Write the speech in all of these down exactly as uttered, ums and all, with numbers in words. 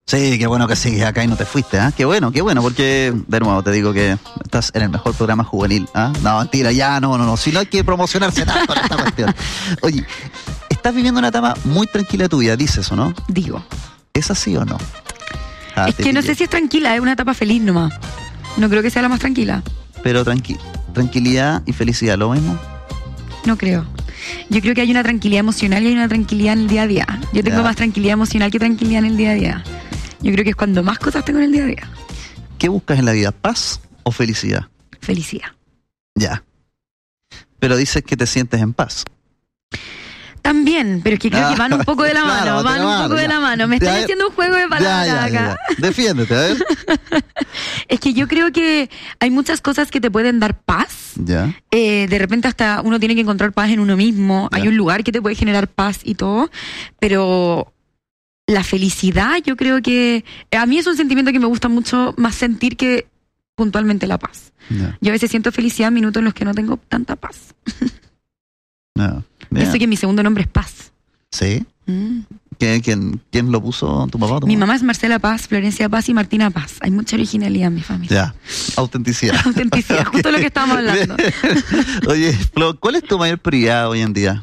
Sí, qué bueno que sigues acá y no te fuiste, ¿ah? ¿eh? Qué bueno, qué bueno, porque de nuevo te digo que estás en el mejor programa juvenil, ¿ah? ¿eh? No, mentira, ya, no, no, no, si no hay que promocionarse tanto en esta cuestión. Oye, estás viviendo una etapa muy tranquila tuya, dices, ¿o no? Digo. ¿Es así o no? Ah, es que no sé si es tranquila, es una etapa feliz nomás. No creo que sea la más tranquila. Pero tranqui- tranquilidad y felicidad, ¿lo mismo? No creo. Yo creo que hay una tranquilidad emocional y hay una tranquilidad en el día a día. Yo tengo ya. más tranquilidad emocional que tranquilidad en el día a día. Yo creo que es cuando más cosas tengo en el día a día. ¿Qué buscas en la vida? ¿Paz o felicidad? Felicidad. Ya. Pero dices que te sientes en paz. También, pero es que creo ah, que van un poco de la mano, claro, van de un mano, poco ya. de la mano. Me estoy Ya, haciendo un juego de palabras ya, ya, ya, acá. ya. Defiéndete, a ver. Es que yo creo que hay muchas cosas que te pueden dar paz. Ya. Eh, de repente hasta uno tiene que encontrar paz en uno mismo. Ya. Hay un lugar que te puede generar paz y todo, pero la felicidad yo creo que... A mí es un sentimiento que me gusta mucho más sentir que puntualmente la paz. Ya. Yo a veces siento felicidad en minutos en los que no tengo tanta paz. Ya. Pienso que mi segundo nombre es Paz. ¿Sí? Mm. ¿Quién, quién, ¿Quién lo puso? ¿Tu papá o tu Mi mamá? mamá es Marcela Paz, Florencia Paz y Martina Paz. Hay mucha originalidad en mi familia. Ya, autenticidad. Autenticidad, justo lo que estábamos hablando. Oye, Flo, ¿cuál es tu mayor prioridad hoy en día?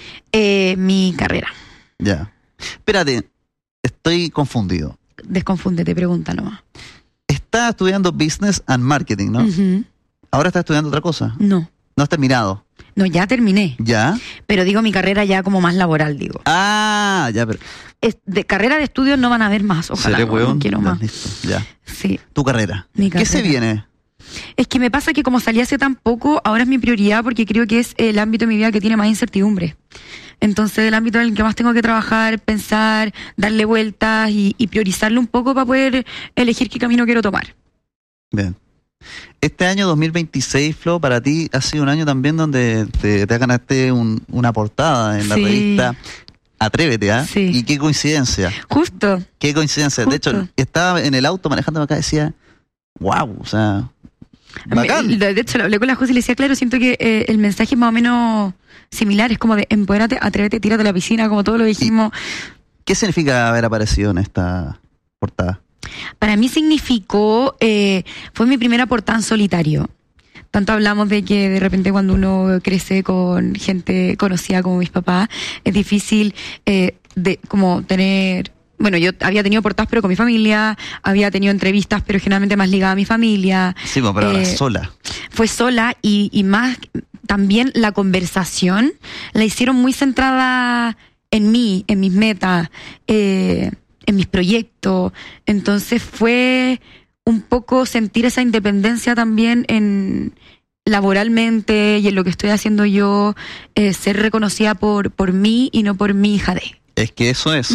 Eh, mi carrera. Ya. Espérate, estoy confundido. Desconfúndete, pregunta nomás. Estás estudiando Business and Marketing, ¿no? Uh-huh. Ahora estás estudiando otra cosa. No, No has terminado. no, ya terminé. ¿Ya? Pero digo mi carrera ya como más laboral, digo. Ah, ya, pero... Es- de carrera de estudios no van a haber más, ojalá. ¿Seré No, hueón? no quiero Ya, más. listo, ya. Sí. Tu carrera. Mi ¿Qué se carrera. viene? Es que me pasa que como salí hace tan poco, ahora es mi prioridad porque creo que es el ámbito de mi vida que tiene más incertidumbre. Entonces, el ámbito en el que más tengo que trabajar, pensar, darle vueltas y, y priorizarlo un poco para poder elegir qué camino quiero tomar. Bien. Este año dos mil veintiséis, Flo, para ti ha sido un año también donde te, te ganaste un, una portada en la Sí. revista Atrévete, ¿ah? Sí. Y qué coincidencia, Justo. qué coincidencia. De Justo. hecho, estaba en el auto manejando acá y decía, wow, o sea, bacán. Me- de hecho, lo hablé con la José y le decía, claro, siento que eh, el mensaje es más o menos similar. Es como de empodérate, atrévete, tírate a la piscina, como todo lo dijimos. ¿Qué significa haber aparecido en esta portada? Para mí significó, eh, fue mi primera portada en solitario. Tanto hablamos de que de repente cuando uno crece con gente conocida como mis papás, es difícil eh, de como tener... Bueno, yo había tenido portadas pero con mi familia, había tenido entrevistas pero generalmente más ligada a mi familia. Sí, pero ahora Eh, sola. Fue sola y, y más también la conversación la hicieron muy centrada en mí, en mis metas, eh, en mis proyectos. Entonces fue un poco sentir esa independencia también en laboralmente y en lo que estoy haciendo yo, eh, ser reconocida por, por mí y no por mi hija de. Es que eso es.